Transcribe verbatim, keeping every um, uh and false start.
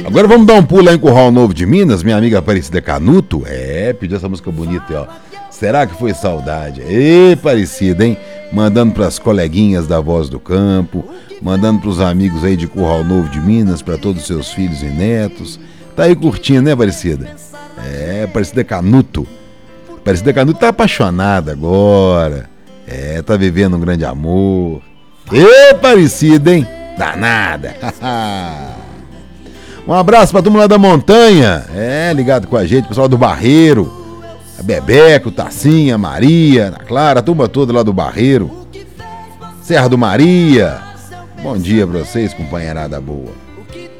Agora vamos dar um pulo lá em Curral Novo de Minas, minha amiga Aparecida Canuto. É, pediu essa música bonita aí, ó. Será que foi saudade? Ê, Aparecida, hein? Mandando pras coleguinhas da Voz do Campo, mandando pros amigos aí de Curral Novo de Minas, pra todos os seus filhos e netos. Tá aí curtindo, né, Aparecida? É, Aparecida Canuto. Aparecida Canuto tá apaixonada agora. É, tá vivendo um grande amor. Ê, Aparecida, hein? Danada. Um abraço pra todo mundo lá da montanha. É, ligado com a gente, pessoal do Barreiro. A Bebeco, Tacinha, Maria, Ana Clara, a turma toda lá do Barreiro. Serra do Maria. Bom dia pra vocês, companheirada boa.